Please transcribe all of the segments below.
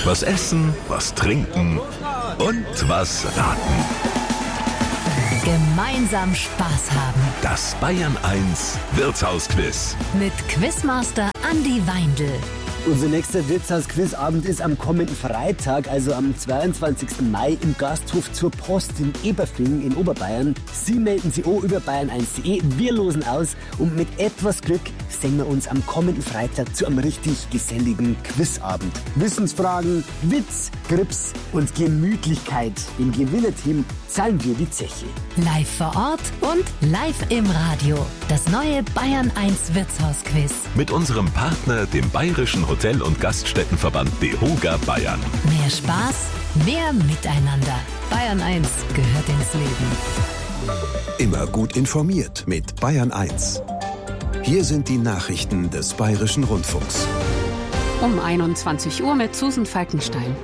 Was essen, was trinken und was raten. Gemeinsam Spaß haben. Das Bayern 1 Wirtshausquiz. Mit Quizmaster Andi Weindl. Unser nächster Wirtshaus-Quizabend ist am kommenden Freitag, also am 22. Mai im Gasthof zur Post in Eberfingen in Oberbayern. Sie melden sich auch über bayern1.de. Wir losen aus und mit etwas Glück sehen wir uns am kommenden Freitag zu einem richtig geselligen Quizabend. Wissensfragen, Witz, Grips und Gemütlichkeit. Dem Gewinnerteam zahlen wir die Zeche. Live vor Ort und live im Radio. Das neue Bayern 1 Wirtshausquiz. Mit unserem Partner, dem Bayerischen Hotel- und Gaststättenverband DEHOGA Bayern. Mehr Spaß, mehr Miteinander. Bayern 1 gehört ins Leben. Immer gut informiert mit Bayern 1. Hier sind die Nachrichten des Bayerischen Rundfunks. Um 21 Uhr mit Susan Falkenstein.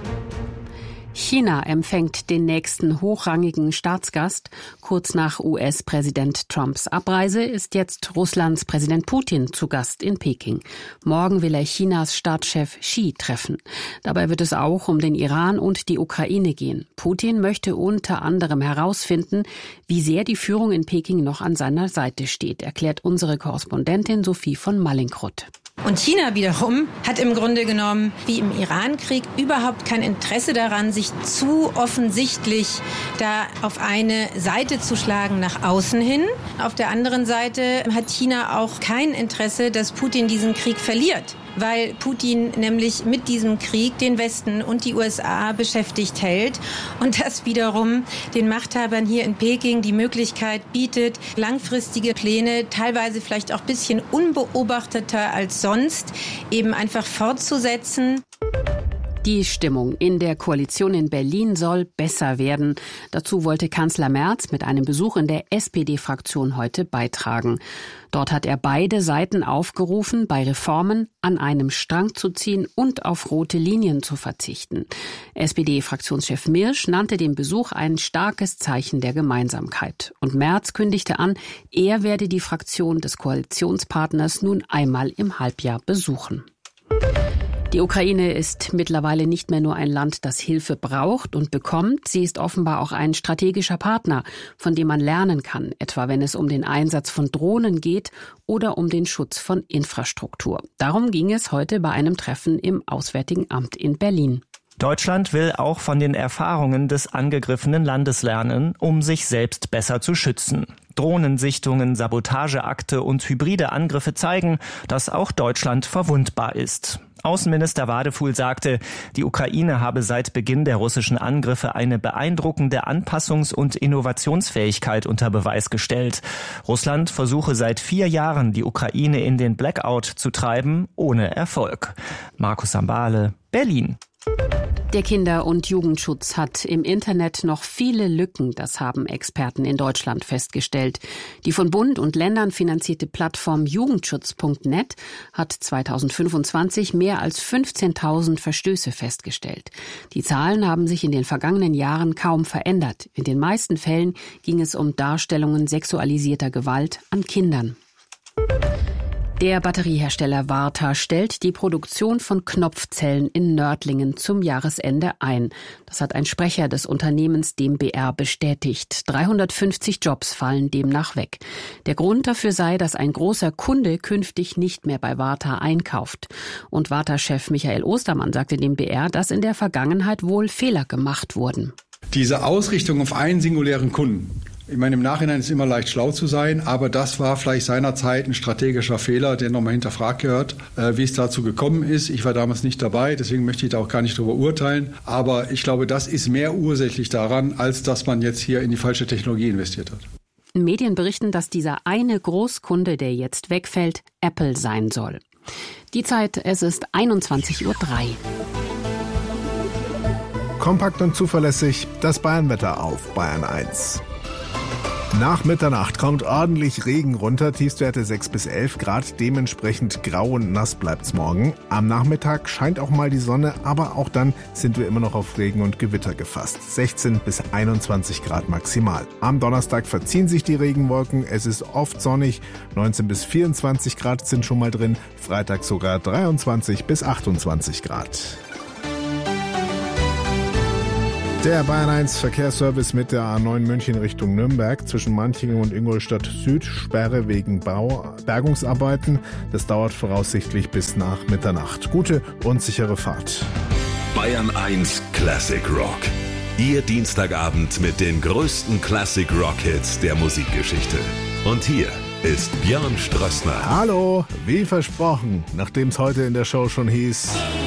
China empfängt den nächsten hochrangigen Staatsgast. Kurz nach US-Präsident Trumps Abreise ist jetzt Russlands Präsident Putin zu Gast in Peking. Morgen will er Chinas Staatschef Xi treffen. Dabei wird es auch um den Iran und die Ukraine gehen. Putin möchte unter anderem herausfinden, wie sehr die Führung in Peking noch an seiner Seite steht, erklärt unsere Korrespondentin Sophie von Mallinckrodt. Und China wiederum hat im Grunde genommen, wie im Irankrieg, überhaupt kein Interesse daran, sich zu offensichtlich da auf eine Seite zu schlagen nach außen hin. Auf der anderen Seite hat China auch kein Interesse, dass Putin diesen Krieg verliert, weil Putin nämlich mit diesem Krieg den Westen und die USA beschäftigt hält und das wiederum den Machthabern hier in Peking die Möglichkeit bietet, langfristige Pläne, teilweise vielleicht auch ein bisschen unbeobachteter als sonst, eben einfach fortzusetzen. Die Stimmung in der Koalition in Berlin soll besser werden. Dazu wollte Kanzler Merz mit einem Besuch in der SPD-Fraktion heute beitragen. Dort hat er beide Seiten aufgerufen, bei Reformen an einem Strang zu ziehen und auf rote Linien zu verzichten. SPD-Fraktionschef Mirsch nannte den Besuch ein starkes Zeichen der Gemeinsamkeit. Und Merz kündigte an, er werde die Fraktion des Koalitionspartners nun einmal im Halbjahr besuchen. Die Ukraine ist mittlerweile nicht mehr nur ein Land, das Hilfe braucht und bekommt. Sie ist offenbar auch ein strategischer Partner, von dem man lernen kann, etwa wenn es um den Einsatz von Drohnen geht oder um den Schutz von Infrastruktur. Darum ging es heute bei einem Treffen im Auswärtigen Amt in Berlin. Deutschland will auch von den Erfahrungen des angegriffenen Landes lernen, um sich selbst besser zu schützen. Drohnensichtungen, Sabotageakte und hybride Angriffe zeigen, dass auch Deutschland verwundbar ist. Außenminister Wadefuhl sagte, die Ukraine habe seit Beginn der russischen Angriffe eine beeindruckende Anpassungs- und Innovationsfähigkeit unter Beweis gestellt. Russland versuche seit 4 Jahren, die Ukraine in den Blackout zu treiben, ohne Erfolg. Markus Sambale, Berlin. Der Kinder- und Jugendschutz hat im Internet noch viele Lücken, das haben Experten in Deutschland festgestellt. Die von Bund und Ländern finanzierte Plattform Jugendschutz.net hat 2025 mehr als 15.000 Verstöße festgestellt. Die Zahlen haben sich in den vergangenen Jahren kaum verändert. In den meisten Fällen ging es um Darstellungen sexualisierter Gewalt an Kindern. Der Batteriehersteller Varta stellt die Produktion von Knopfzellen in Nördlingen zum Jahresende ein. Das hat ein Sprecher des Unternehmens dem BR bestätigt. 350 Jobs fallen demnach weg. Der Grund dafür sei, dass ein großer Kunde künftig nicht mehr bei Varta einkauft. Und Varta-Chef Michael Ostermann sagte dem BR, dass in der Vergangenheit wohl Fehler gemacht wurden. Diese Ausrichtung auf einen singulären Kunden. Ich meine, im Nachhinein ist es immer leicht, schlau zu sein, aber das war vielleicht seinerzeit ein strategischer Fehler, der nochmal hinterfragt gehört, wie es dazu gekommen ist. Ich war damals nicht dabei, deswegen möchte ich da auch gar nicht drüber urteilen. Aber ich glaube, das ist mehr ursächlich daran, als dass man jetzt hier in die falsche Technologie investiert hat. Medien berichten, dass dieser eine Großkunde, der jetzt wegfällt, Apple sein soll. Die Zeit, es ist 21:03 Uhr. Kompakt und zuverlässig das Bayernwetter auf Bayern 1. Nach Mitternacht kommt ordentlich Regen runter, Tiefstwerte 6 bis 11 Grad, dementsprechend grau und nass bleibt's morgen. Am Nachmittag scheint auch mal die Sonne, aber auch dann sind wir immer noch auf Regen und Gewitter gefasst. 16 bis 21 Grad maximal. Am Donnerstag verziehen sich die Regenwolken, es ist oft sonnig, 19 bis 24 Grad sind schon mal drin, Freitag sogar 23 bis 28 Grad. Der Bayern 1 Verkehrsservice mit der A9 München Richtung Nürnberg zwischen Manchingen und Ingolstadt Süd. Sperre wegen Bergungsarbeiten. Das dauert voraussichtlich bis nach Mitternacht. Gute und sichere Fahrt. Bayern 1 Classic Rock. Ihr Dienstagabend mit den größten Classic Rock Hits der Musikgeschichte. Und hier ist Björn Strössner. Hallo, wie versprochen, nachdem es heute in der Show schon hieß...